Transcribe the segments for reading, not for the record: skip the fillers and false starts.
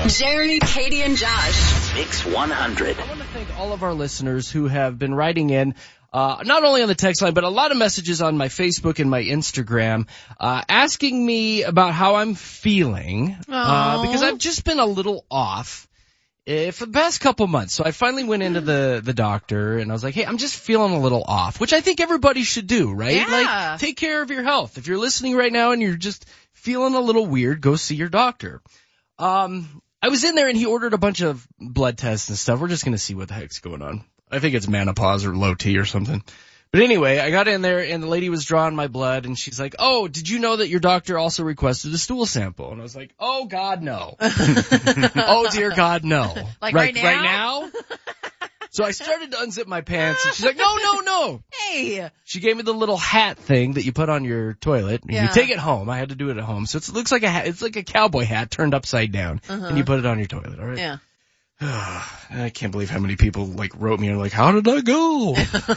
Jeremy, Katie, and Josh. Mix 100. I want to thank all of our listeners who have been writing in, not only on the text line, but a lot of messages on my Facebook and my Instagram, asking me about how I'm feeling, because I've just been a little off. For the past couple months. So I finally went into the doctor and I was like, hey, I'm just feeling a little off, which I think everybody should do, right? Yeah. Like, take care of your health. If you're listening right now and you're just feeling a little weird, go see your doctor. I was in there and he ordered a bunch of blood tests and stuff. We're just going to see what the heck's going on. I think it's menopause or low T or something. But anyway, I got in there and the lady was drawing my blood and she's like, oh, did you know that your doctor also requested a stool sample? And I was like, oh God, no. Oh dear God, no. Like right now? Right now? So I started to unzip my pants and she's like, no. Hey. She gave me the little hat thing that you put on your toilet. And Yeah. You take it home. I had to do it at home. So it looks like a hat. It's like a cowboy hat turned upside down. And you put it on your toilet, all right? Yeah. I can't believe how many people wrote me and like, how did I go?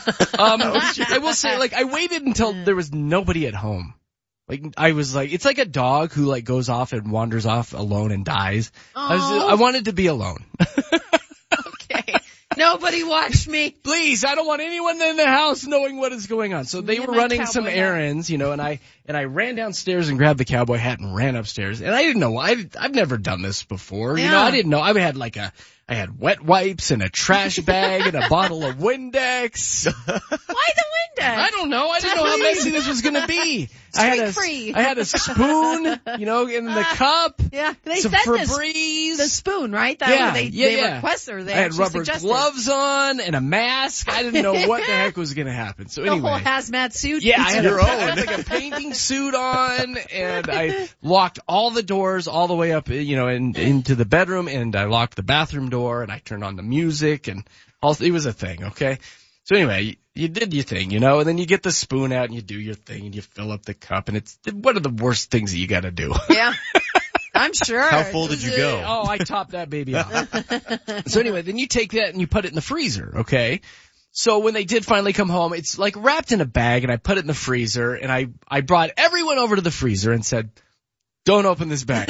I will say, I waited until there was nobody at home. I was like, it's like a dog who goes off and wanders off alone and dies. I wanted to be alone. Okay. Nobody watch me. Please, I don't want anyone in the house knowing what is going on. So they were running some errands, and I ran downstairs and grabbed the cowboy hat and ran upstairs. And I didn't know, I've never done this before. Yeah. I didn't know. I had wet wipes and a trash bag and a bottle of Windex. Why the Windex? I don't know. I didn't know how messy this was going to be. I had a spoon, in the cup. Yeah, they some said Febreze. the spoon, right? They requested, or they I had actually rubber suggested. gloves on and a mask. I didn't know what the heck was going to happen. So The anyway. whole hazmat suit. Yeah, I had your I own. had a painting suit on, and I locked all the doors all the way up, into the bedroom, and I locked the bathroom door, and I turned on the music, and it was a thing, okay? So anyway, you did your thing, and then you get the spoon out and you do your thing and you fill up the cup, and it's one of the worst things that you gotta do. Yeah. I'm sure. How full did you go? Oh, I topped that baby off. So anyway, then you take that and you put it in the freezer, okay? So when they did finally come home, it's wrapped in a bag, and I put it in the freezer, and I brought everyone over to the freezer and said, don't open this bag.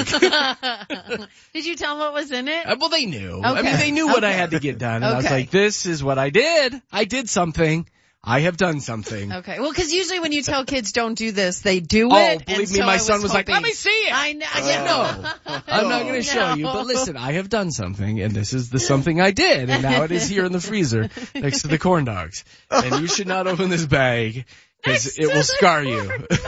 Did you tell them what was in it? Well, they knew. Okay. I mean, they knew what I had to get done, and I was Okay. like, this is what I did. I did something. I have done something. Okay. Well, because usually when you tell kids don't do this, they do Oh, it. believe and me, so my I son was like, hoping- let me see it. I know. I said, no, I'm not going to show you. But listen, I have done something, and this is the something I did, and now it is here in the freezer next to the corn dogs. And you should not open this bag, because it will scar you.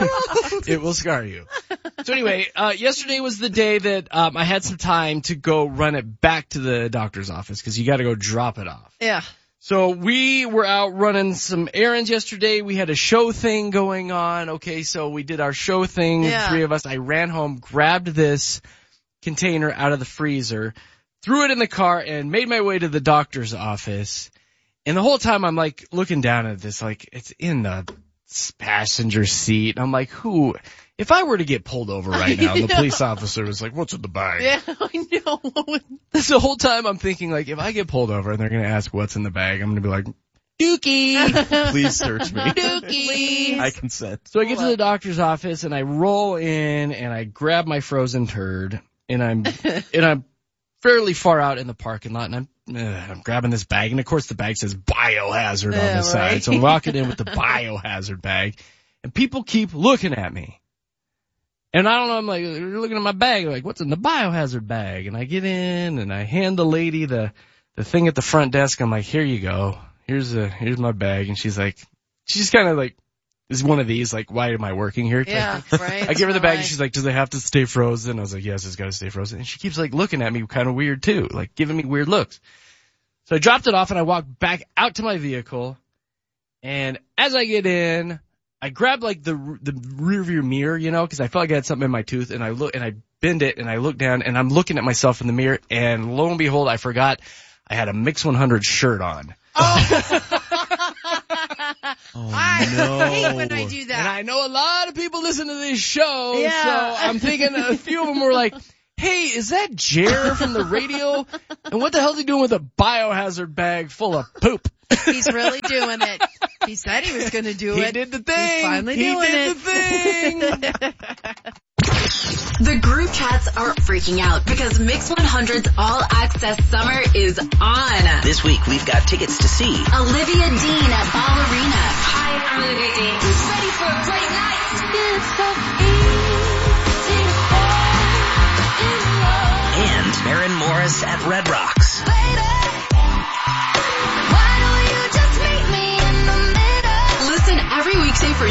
It will scar you. So anyway, yesterday was the day that I had some time to go run it back to the doctor's office, because you got to go drop it off. Yeah. So we were out running some errands yesterday. We had a show thing going on. Okay, so we did our show thing, Yeah. three of us. I ran home, grabbed this container out of the freezer, threw it in the car, and made my way to the doctor's office. And the whole time I'm looking down at this, it's in the passenger seat. I'm like, if I were to get pulled over right now, and the police officer was like, what's in the bag? Yeah, I know. This the whole time I'm thinking, if I get pulled over and they're going to ask what's in the bag, I'm going to be like, Dookie. Please search me. Dookie. I consent. So I get to the doctor's office and I roll in and I grab my frozen turd and I'm fairly far out in the parking lot and I'm grabbing this bag, and of course the bag says biohazard on the side. So I'm walking in with the biohazard bag, and people keep looking at me. And I don't know, I'm they're looking at my bag, what's in the biohazard bag? And I get in and I hand the lady the thing at the front desk. I'm like, here you go. Here's my bag. And she's kind of is one of these, why am I working here? Yeah, right. I give her the bag and she's like, does it have to stay frozen? I was like, yes, it's got to stay frozen. And she keeps looking at me kind of weird too, giving me weird looks. So I dropped it off and I walked back out to my vehicle. And as I get in, I grab the rear view mirror, cause I felt like I had something in my tooth, and I bend it and I look down and I'm looking at myself in the mirror, and lo and behold, I forgot I had a Mix 100 shirt on. I hate when I do that. And I know a lot of people listen to this show, Yeah. so I'm thinking a few of them were like, hey, is that Jer from the radio? And what the hell is he doing with a biohazard bag full of poop? He's really doing it. He said he was going to do it. He did the thing. He's finally doing it. The thing. The group chats are freaking out because Mix 100's All Access Summer is on. This week we've got tickets to see Olivia Dean at Ballerina. Hi, I'm Olivia Dean. Ready for a great night. It's so easy to fall in love. and Maren Morris at Red Rocks. Listen every weekday for